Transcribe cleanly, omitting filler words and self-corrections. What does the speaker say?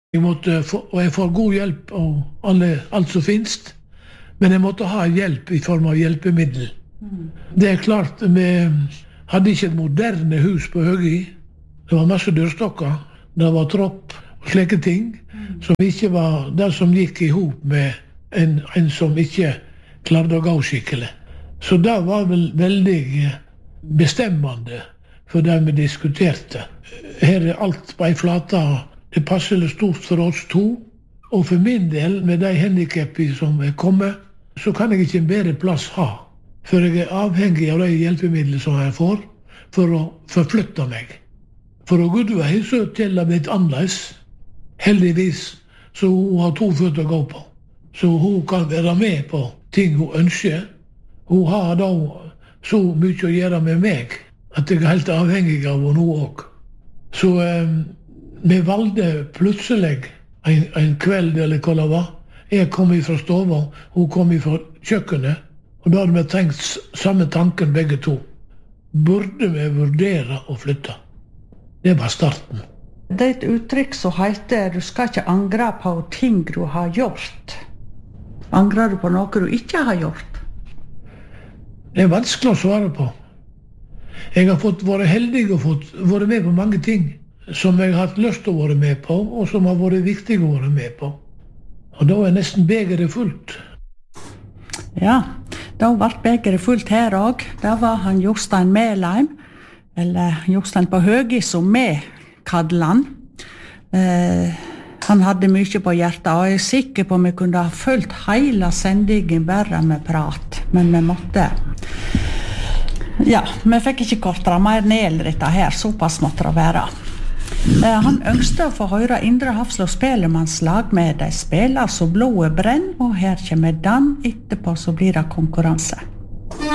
Og jeg får god hjelp av alt som finnes, men jeg måtte ha hjelp i form av hjelpemiddel. Det klart, vi hadde ikke et moderne hus på Høgi. Det var masse dørstokker, det var tropp og slike ting, som ikke var det som gikk i hop med en som ikke klarte å gå skikkelig. Så det var vel veldig bestemmende for det vi diskuterte. Her alt på en flate. Det passer stort for oss to, og for min del, med de handicapene som er kommet, så kan jeg ikke en bedre plass ha, for jeg er avhengig av de hjelpemidler som jeg får, for å forflytte meg. For å Gudvei så til det blitt annerledes, heldigvis, så hun har 2 føtter å gå på. Så hun kan være med på ting hun ønsker. Hun har da så mye å gjøre med meg, at jeg er helt avhengig av henne også. Så vi valgte plutselig en kveld, eller hva det var. Jeg kom fra stova, hun kom fra kjøkkenet, og da hadde vi tenkt samme tanken begge to. Burde vi vurdere å flytte? Det var starten. Det er et uttrykk som heter du skal ikke angre på ting du har gjort. Angrer du på noe du ikke har gjort? Det er vanskelig å svare på. Jeg har vært heldig og vært med på mange ting som jeg har hatt lyst til å være med på, og som har vært viktig å være med på. Og da er nesten begeret fullt. Ja, da ble begeret fullt her også. Da var han Jostein Melheim, eller Jostein på Høgi, som vi kaller han. Han hadde mye på hjertet, og jeg er sikker på om vi kunne ha fulgt hele sendingen bare med prat. Men vi måtte... Ja, vi fikk ikke kortere mer ned dette her, såpass måtte det være. Han ønsket å få høre Indre Hafslå Spelemannslag med de spiller så blodet brenn, og her kommer den, etterpå så blir det konkurranse.